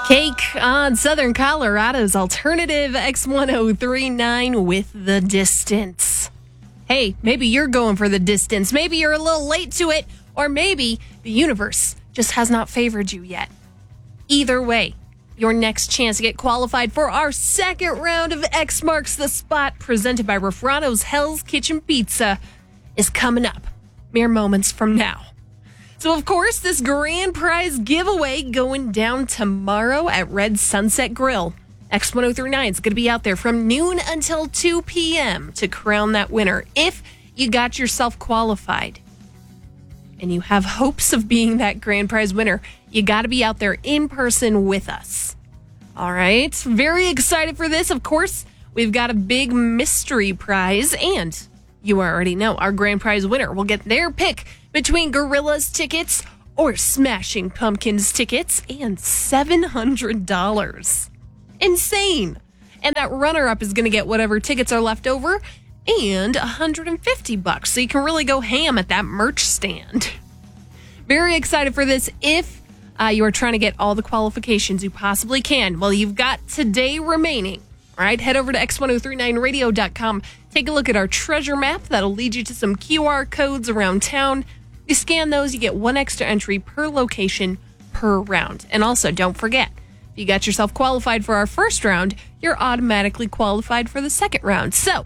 Cake on Southern Colorado's alternative X1039 with the distance. Hey, maybe you're going for the distance. Maybe you're a little late to it, or maybe the universe just has not favored you yet. Either way, your next chance to get qualified for our second round of X Marks the Spot presented by Refrano's Hell's Kitchen Pizza is coming up mere moments from now. So, of course, this grand prize giveaway going down tomorrow at Red Sunset Grill. X1039 is going to be out there from noon until 2 p.m. to crown that winner. If you got yourself qualified and you have hopes of being that grand prize winner, you got to be out there in person with us. All right. Very excited for this. Of course, we've got a big mystery prize, and you already know our grand prize winner will get their pick between Gorillaz tickets or Smashing Pumpkins tickets and $700. Insane. And that runner-up is going to get whatever tickets are left over and $150. So you can really go ham at that merch stand. Very excited for this. If you are trying to get all the qualifications you possibly can, well, you've got today remaining. All right, head over to x1039radio.com. Take a look at our treasure map. That'll lead you to some QR codes around town. You scan those, you get one extra entry per location per round. And also, don't forget, if you got yourself qualified for our first round, you're automatically qualified for the second round. So,